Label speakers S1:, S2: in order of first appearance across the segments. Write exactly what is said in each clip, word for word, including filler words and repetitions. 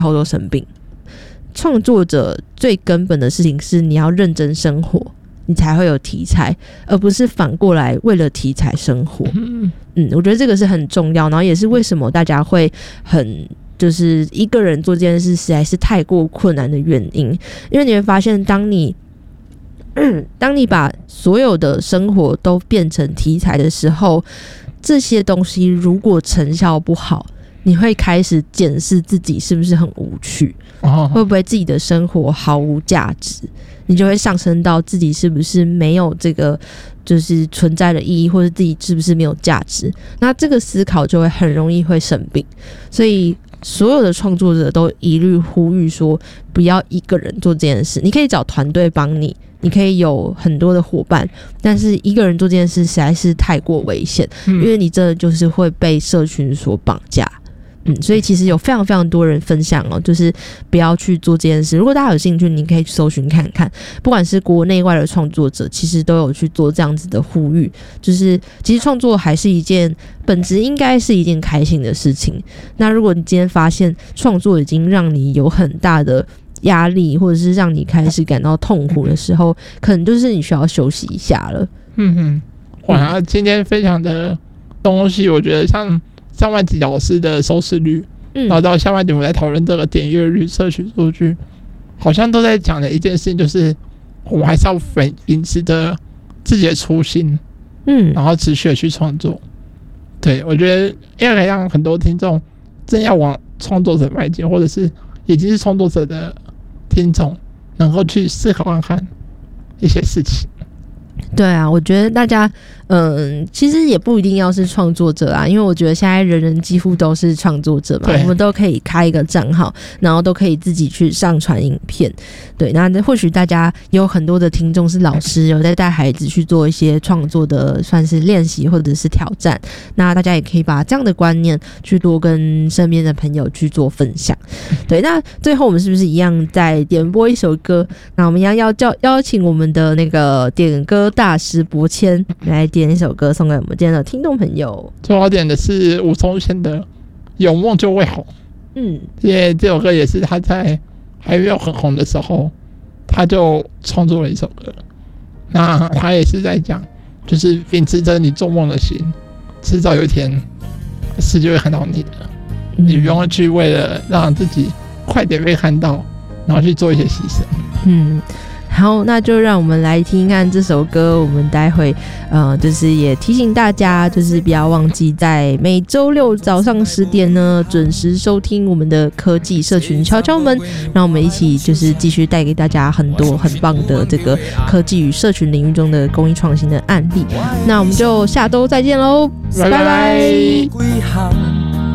S1: 后都生病。创作者最根本的事情是你要认真生活，你才会有题材，而不是反过来为了题材生活。嗯，我觉得这个是很重要，然后也是为什么大家会很就是一个人做这件事实在是太过困难的原因。因为你会发现，当你嗯，当你把所有的生活都变成题材的时候，这些东西如果成效不好，你会开始检视自己是不是很无趣，哦，会不会自己的生活毫无价值，你就会上升到自己是不是没有这个就是存在的意义，或者自己是不是没有价值，那这个思考就会很容易会生病。所以所有的创作者都一律呼吁说，不要一个人做这件事，你可以找团队帮你，你可以有很多的伙伴，但是一个人做这件事实在是太过危险，嗯，因为你真的就是会被社群所绑架。嗯，所以其实有非常非常多人分享哦，就是不要去做这件事。如果大家有兴趣，你可以去搜寻看看，不管是国内外的创作者，其实都有去做这样子的呼吁。就是其实创作还是一件本质应该是一件开心的事情。那如果你今天发现创作已经让你有很大的压力，或者是让你开始感到痛苦的时候，可能就是你需要休息一下了。
S2: 嗯哼，哇，今天分享的东西，我觉得像上半集老师的收视率，嗯，然后到下半集我们来讨论这个点阅率、社群数据，好像都在讲的一件事情，就是我们还是要秉持着自己的初心，嗯，然后持续的去创作。对，我觉得因为可以让很多听众正要往创作者迈进，或者是已经是创作者的听众，能够去思考看看一些事情。
S1: 对啊，我觉得大家嗯，其实也不一定要是创作者啊，因为我觉得现在人人几乎都是创作者嘛，我们都可以开一个账号，然后都可以自己去上传影片。对，那或许大家有很多的听众是老师，有在带孩子去做一些创作的算是练习或者是挑战，那大家也可以把这样的观念去多跟身边的朋友去做分享。对，那最后我们是不是一样再点播一首歌？那我们一样要叫邀请我们的那个点歌大师伯谦来点一首歌送给我们今天的听众朋友。
S2: 最好点的是吴宗宪的《有梦就会红》。嗯，因为这首歌也是他在还没有很红的时候，他就创作了一首歌。那他也是在讲，就是秉持着你做梦的心，迟早有一天世界会看到你的。嗯，你不用去为了让自己快点被看到，然后去做一些牺牲。嗯。
S1: 好，那就让我们来听看这首歌。我们待会呃，就是也提醒大家，就是不要忘记在每周六早上十点呢，准时收听我们的科技社群敲敲门，让我们一起就是继续带给大家很多很棒的这个科技与社群领域中的公益创新的案例。那我们就下周再见喽，拜拜。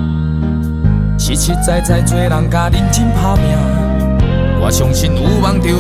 S1: 实实在在做人甲认真打拼，我相信有望就